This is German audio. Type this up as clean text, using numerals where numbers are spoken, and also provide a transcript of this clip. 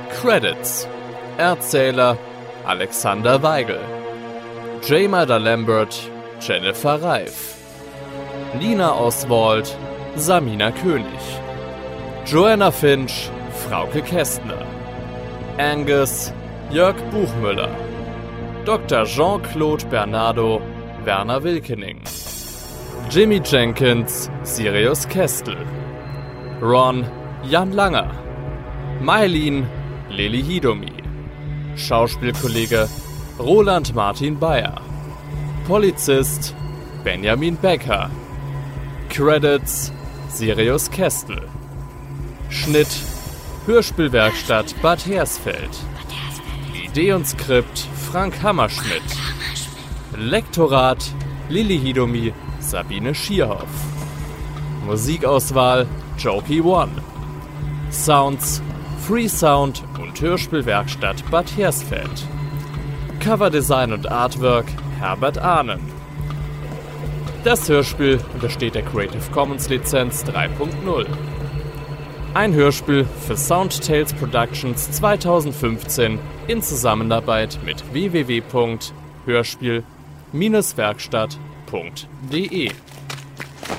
Credits: Erzähler Alexander Weigel, Jayma Lambert, Jennifer Reif, Nina Oswald, Samina König, Joanna Finch, Frauke Kästner, Angus, Jörg Buchmüller, Dr. Jean-Claude Bernardo, Werner Wilkening, Jimmy Jenkins, Sirius Kestel, Ron, Jan Langer, Maylin, Lili Hidomi, Schauspielkollege Roland Martin Bayer, Polizist Benjamin Becker, Credits Sirius Kestel, Schnitt Hörspielwerkstatt Bad Hersfeld, Idee und Skript Frank Hammerschmidt, Lektorat Lili Hidomi, Sabine Schierhoff, Musikauswahl Jokey One, Sounds Freesound und Hörspielwerkstatt Bad Hersfeld, Coverdesign und Artwork Herbert Ahnen. Das Hörspiel untersteht der Creative Commons Lizenz 3.0. Ein Hörspiel für Soundtales Productions 2015 in Zusammenarbeit mit www.hörspiel-werkstatt.de